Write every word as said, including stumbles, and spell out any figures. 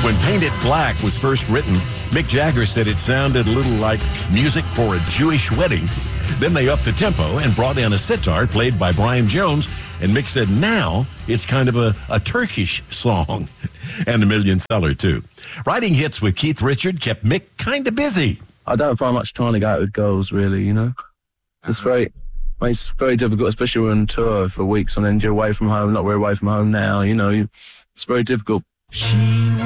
When Paint It Black was first written, Mick Jagger said it sounded a little like music for a Jewish wedding. Then they upped the tempo and brought in a sitar played by Brian Jones, and Mick said now it's kind of a, a Turkish song. And a million seller, too. Writing hits with Keith Richard kept Mick kind of busy. I don't find much time to go out with girls, really, you know. It's very, it's very difficult, especially when we're on tour for weeks on end. You're away from home, not we're away from home now, you know. It's very difficult. She